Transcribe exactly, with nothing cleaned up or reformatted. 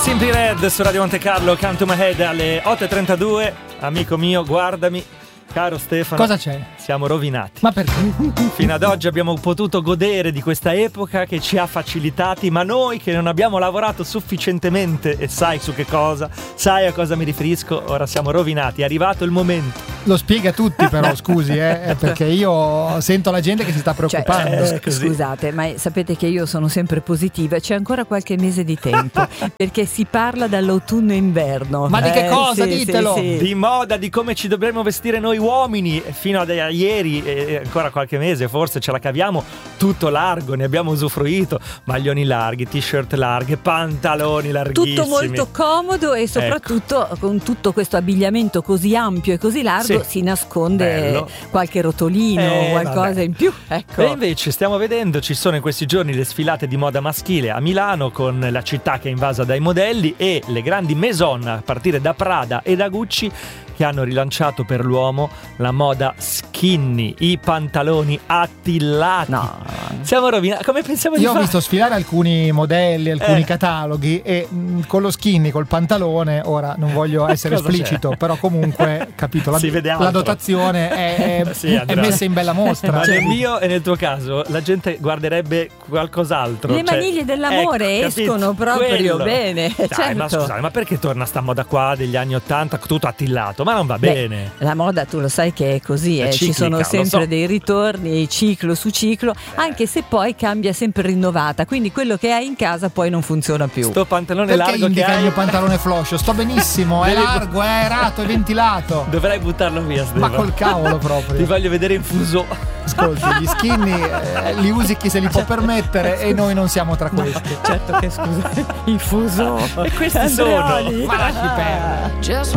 Simply Red su Radio Monte Carlo, Come to My Head alle otto e trentadue. Amico mio, guardami, caro Stefano. Cosa c'è? Siamo rovinati. Ma perché? Fino ad oggi abbiamo potuto godere di questa epoca che ci ha facilitati, ma noi che non abbiamo lavorato sufficientemente, e sai su che cosa, sai a cosa mi riferisco, ora siamo rovinati, è arrivato il momento. Lo spiega a tutti però, scusi, eh, perché io sento la gente che si sta preoccupando. Cioè, eh, scusate, ma sapete che io sono sempre positiva e c'è ancora qualche mese di tempo, perché si parla dall'autunno e inverno. Ma di che eh, cosa? sì, Ditelo! sì, sì. Di moda, di come ci dovremmo vestire noi uomini, fino ad ieri e ancora qualche mese forse ce la caviamo tutto largo, ne abbiamo usufruito, maglioni larghi, t-shirt larghe, pantaloni larghissimi, tutto molto comodo e soprattutto, ecco, con tutto questo abbigliamento così ampio e così largo, sì, si nasconde bello. Qualche rotolino, eh, qualcosa vabbè. in più, ecco. E invece stiamo vedendo, ci sono in questi giorni le sfilate di moda maschile a Milano, con la città che è invasa dai modelli, e le grandi maison a partire da Prada e da Gucci che hanno rilanciato per l'uomo la moda skinny, i pantaloni attillati. No. Siamo rovinati. Come pensiamo di Io fare? ho visto sfilare alcuni modelli, alcuni eh. cataloghi, e mh, con lo skinny, col pantalone, ora non voglio essere esplicito, c'è? Però comunque, capito, la, si vede la dotazione è, è, sì, è messa in bella mostra. Ma cioè, nel mio e nel tuo caso la gente guarderebbe qualcos'altro. Le cioè, maniglie dell'amore ecco, escono proprio quello. bene. Dai, certo. ma scusate, ma perché torna sta moda qua degli anni ottanta tutto attillato? Ma non va Beh, bene. La moda tu lo sai che è così, È eh. ciclica, ci sono lo sempre so. dei ritorni, ciclo su ciclo, Beh. anche se poi cambia sempre rinnovata, quindi quello che hai in casa poi non funziona più. Sto pantalone perché largo che indica hai, il mio pantalone floscio? Sto benissimo, è Devi- largo, è aerato, è ventilato. dovrai buttarlo via, Stefano. Ma col cavolo proprio. Ti voglio vedere in fuso. Ascolti, gli skinny eh, li usi chi se li può permettere e noi non siamo tra questi. Certo che scusa, il fuso. E questi Andreoli. sono. Ma lasci perdere. Just